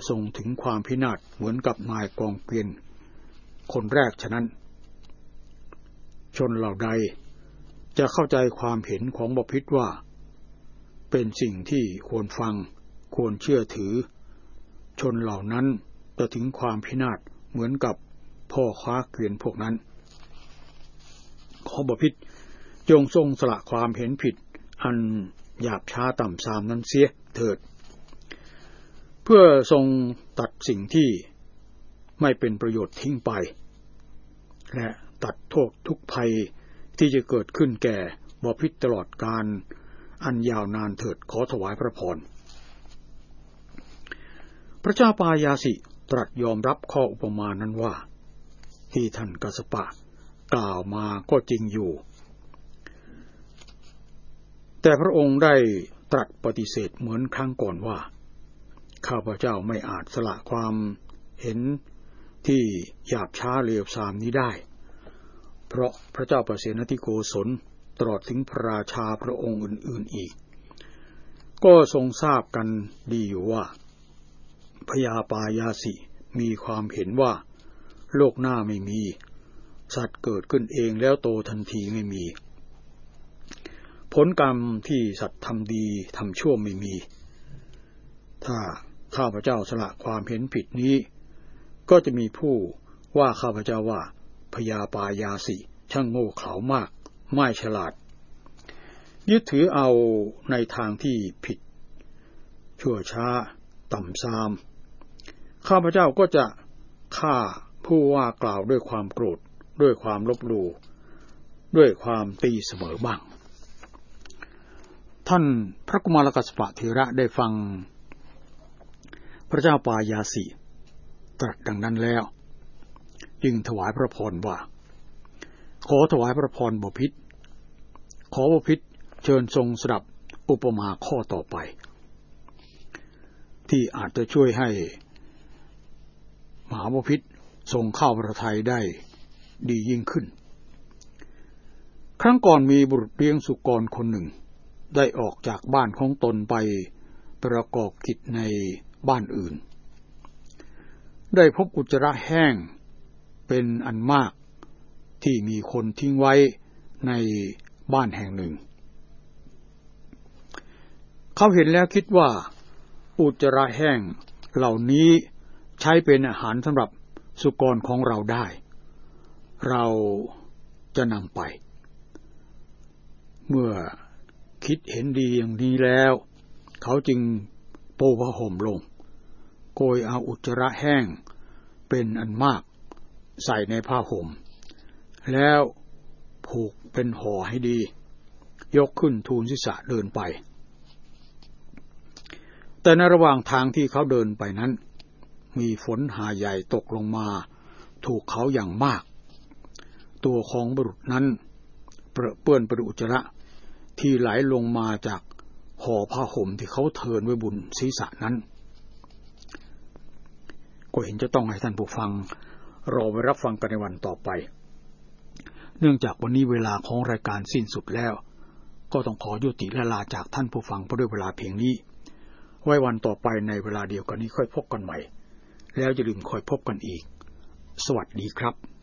ส่งถึงความพินาศเหมือนกับนายกองเกวียนคนแรกฉะนั้นชนเหล่าใดจะเข้าใจความเห็นของบพิตรว่าเป็นสิ่งที่ควรฟังควรเชื่อถือชนเหล่านั้นจะถึงความพินาศเหมือนกับพ่อค้าเกวียนพวกนั้นขอบพิตรจงทรงสละความเห็นผิดอันหยาบช้าต่ำทรามนั้นเสียเถิดเพื่อทรงตัดสิ่งที่ไม่เป็นประโยชน์ทิ้งไปและตัดโทษทุกภัยที่จะเกิดขึ้นแก่บพิตรตลอดกาลอันยาวนานเถิดขอถวายพระพรพระเจ้าปายาสิตรัสยอมรับข้ออุปมานั้นว่าที่ท่านกัสสปะกล่าวมาก็จริงอยู่แต่พระองค์ได้ตรัสปฏิเสธเหมือนครั้งก่อนว่าข้าพเจ้าไม่อาจสละความเห็นที่หยาบช้าเลวทรามนี้ได้เพราะพระเจ้าประเสนทิโกศลตลอดถึงพระราชาพระองค์อื่นๆอีกก็ทรงทราบกันดีอยู่ว่าพญาปายาสิมีความเห็นว่าโลกหน้าไม่มีสัตว์เกิดขึ้นเองแล้วโตทันทีไม่มีผลกรรมที่สัตว์ทำดีทำชั่วไม่มีถ้าข้าพเจ้าสละความเห็นผิดนี้ก็จะมีผู้ว่าข้าพเจ้าว่าพญาปายาสิช่างโง่เขลามากไม่ฉลาดยึดถือเอาในทางที่ผิดชั่วช้าต่ำทรามข้าพเจ้าก็จะฆ่าผู้ว่ากล่าวด้วยความโกรธด้วยความลบหลู่ด้วยความตีเสมอบ้างท่านพระกุมารกัสสปะเถระได้ฟังพระเจ้าปายาสิตรัสดังนั้นแล้วจึงถวายพระพรว่าขอถวายพระพรบพิตรขอบพิตรเชิญทรงสดับอุปมาข้อต่อไปที่อาจจะช่วยให้มหาบพิตรทรงเข้าพระทัยได้ดียิ่งขึ้นครั้งก่อนมีบุรุษเลี้ยงสุกรคนหนึ่งได้ออกจากบ้านของตนไปประกอบกิจในบ้านอื่นได้พบอุจจาระแห้งเป็นอันมากที่มีคนทิ้งไว้ในบ้านแห่งหนึ่งเขาเห็นแล้วคิดว่าอุจจาระแห้งเหล่านี้ใช้เป็นอาหารสำหรับสุกรของเราได้เราจะนำไปเมื่อคิดเห็นดีอย่างนี้แล้วเขาจึงปูผ้าห่มลงโกยเอาอุจจาระแห้งเป็นอันมากใส่ในผ้าห่มแล้วผูกเป็นห่อให้ดียกขึ้นทูลศีรษะเดินไปแต่ในระหว่างทางที่เขาเดินไปนั้นมีฝนหาใหญ่ตกลงมาถูกเขาอย่างมากตัวของบุรุษนั้นเปื้อนอุจจาระที่ไหลลงมาจากห่อผ้าห่มที่เขาเทินไว้บนศีรษะนั้นก็เห็นจะต้องให้ท่านผู้ฟังรอไว้รับฟังกันในวันต่อไปเนื่องจากวันนี้เวลาของรายการสิ้นสุดแล้วก็ต้องขอยุติและลาจากท่านผู้ฟังเพราะด้วยเวลาเพียงนี้ไว้วันต่อไปในเวลาเดียวกันนี้ค่อยพบกันใหม่แล้วอย่าลืมคอยพบกันอีกสวัสดีครับ